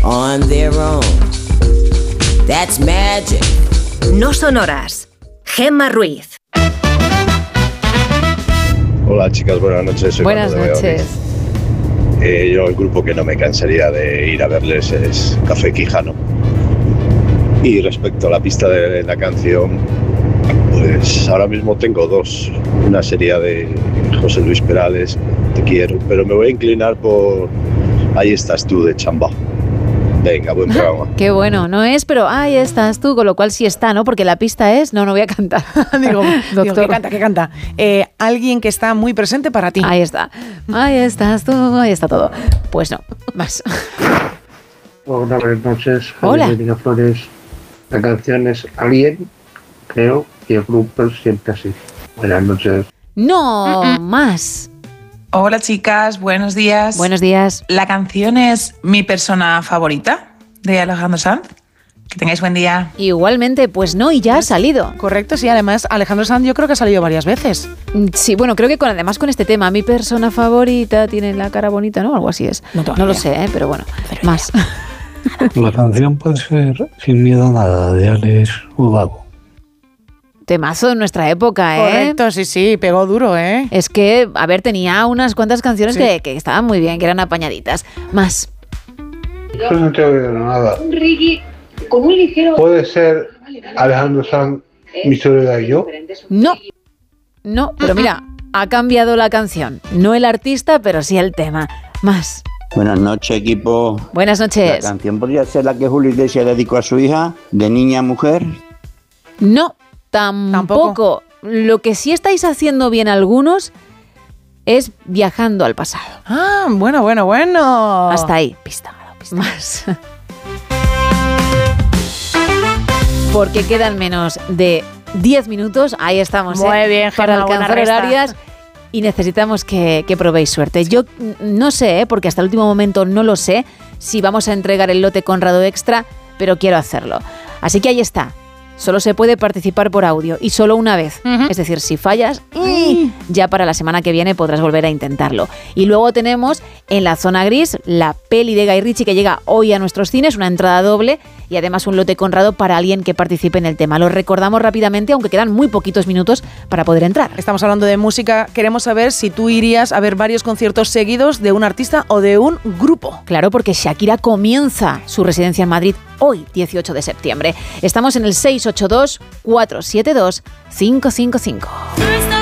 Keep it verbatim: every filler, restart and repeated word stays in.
on their own. That's magic. No sonoras. Gemma Ruiz. Hola chicas, buenas noches. Soy Buenas Manu de noches. Eh, yo el grupo que no me cansaría de ir a verles es Café Quijano. Y respecto a la pista de la canción, pues ahora mismo tengo dos. Una sería de José Luis Perales, Te quiero, pero me voy a inclinar por Ahí estás tú, de Chambá. Venga, buen programa. Qué bueno, no es, pero ahí estás tú, con lo cual sí está, ¿no? Porque la pista es, no, no voy a cantar. digo, Doctor. digo, ¿qué canta, qué canta? Eh, alguien que está muy presente para ti. Ahí está, ahí estás tú, ahí está todo. Pues no, más. Hola, buenas noches. Hola. Javier Flores. La canción es Alien, creo, y el grupo es Siempre Así. Buenas noches. No, Mm-mm. más. Hola chicas, buenos días. Buenos días. La canción es Mi persona favorita, de Alejandro Sanz. Que tengáis buen día. Igualmente, pues no, y ya ha salido. Correcto, sí, además Alejandro Sanz yo creo que ha salido varias veces. Sí, bueno, creo que con, además con este tema, mi persona favorita tiene la cara bonita, ¿no? Algo así es. No, no lo sé, ¿eh? Pero bueno, pero más. La canción puede ser Sin miedo a nada, de Alex Ubago. Temazo de nuestra época, ¿eh? Correcto, sí, sí, pegó duro, ¿eh? Es que, a ver, tenía unas cuantas canciones Sí. que, que estaban muy bien, que eran apañaditas. Más. Yo no te oído nada. Un reggae con un ligero... Puede ser Alejandro Sanz, Mi soledad y yo. No, no, pero mira, ha cambiado la canción. No el artista, pero sí el tema. Más. Buenas noches, equipo. Buenas La noches. canción podría ser la que Julio Iglesias dedicó a su hija, de niña a mujer. No, tampoco. Tampoco. Lo que sí estáis haciendo bien algunos es viajando al pasado. Ah, bueno, bueno, bueno. Hasta ahí. Pista, pista. Más. Porque quedan menos de diez minutos. Ahí estamos, Muy ¿eh? bien, Para Gemma, buena alcanzar resta. horarias. Y necesitamos que, que probéis suerte. Yo no sé, ¿eh? Porque hasta el último momento no lo sé si vamos a entregar el lote Conrado Extra, pero quiero hacerlo. Así que ahí está. Solo se puede participar por audio y solo una vez. Uh-huh. Es decir, si fallas, ¡y! ya para la semana que viene podrás volver a intentarlo. Y luego tenemos en la zona gris la peli de Guy Ritchie que llega hoy a nuestros cines, una entrada doble y además un lote Conrado para alguien que participe en el tema. Lo recordamos rápidamente, aunque quedan muy poquitos minutos para poder entrar. Estamos hablando de música. Queremos saber si tú irías a ver varios conciertos seguidos de un artista o de un grupo. Claro, porque Shakira comienza su residencia en Madrid hoy, dieciocho de septiembre. Estamos en el seis ocho dos, cuatro siete dos, cinco cinco cinco.